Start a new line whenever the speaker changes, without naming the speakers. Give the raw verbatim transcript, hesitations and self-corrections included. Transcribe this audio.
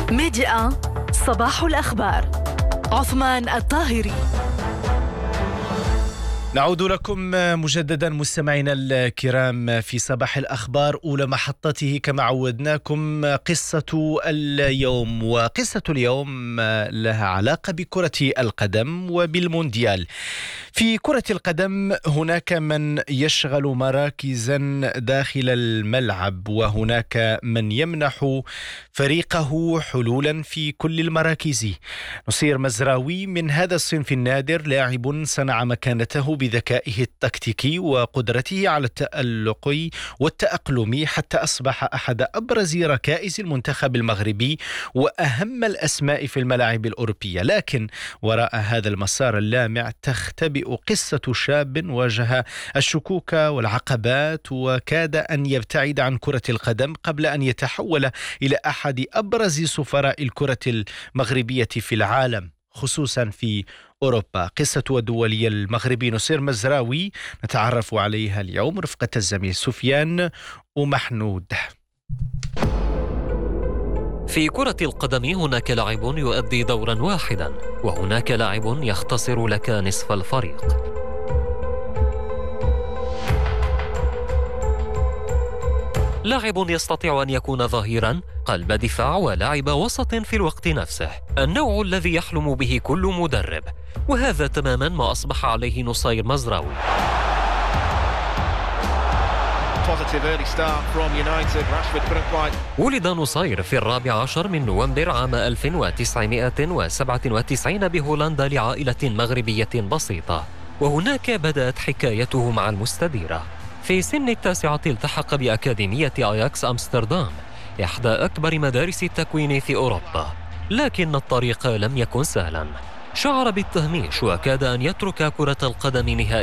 ميديا صباح الأخبار. عثمان الطاهري.
نعود لكم مجددا مستمعينا الكرام في صباح الأخبار. أولى محطته كما عودناكم قصة اليوم، وقصة اليوم لها علاقة بكرة القدم وبالمونديال. في كرة القدم هناك من يشغل مراكزا داخل الملعب، وهناك من يمنح فريقه حلولا في كل المراكز. نصير مزراوي من هذا الصنف النادر، لاعب صنع مكانته بذكائه التكتيكي وقدرته على التألق والتأقلم حتى أصبح أحد أبرز ركائز المنتخب المغربي وأهم الأسماء في الملاعب الأوروبية. لكن وراء هذا المسار اللامع تختبئ قصة شاب واجه الشكوك والعقبات وكاد أن يبتعد عن كرة القدم قبل أن يتحول إلى أحد أبرز سفراء الكرة المغربية في العالم، خصوصا في أوروبا. قصة الدولي المغربي نصير مزراوي نتعرف عليها اليوم رفقة الزميل سفيان ومحنود.
في كرة القدم هناك لاعب يؤدي دورا واحدا، وهناك لاعب يختصر لك نصف الفريق. لاعب يستطيع أن يكون ظهيرا، قلب دفاع، ولاعب وسط في الوقت نفسه، النوع الذي يحلم به كل مدرب، وهذا تماما ما أصبح عليه نصير مزراوي. ولد نصير في الرابع عشر من نوفمبر عام ألف وتسعمائة وسبعة وتسعين بهولندا لعائلة مغربية بسيطة، وهناك بدأت حكايته مع المستديرة. في سن التاسعة التحق بأكاديمية أياكس أمستردام، إحدى أكبر مدارس التكوين في أوروبا، لكن الطريق لم يكن سهلا. شعر بالتهميش وكاد أن يترك كرة القدم نهائيا.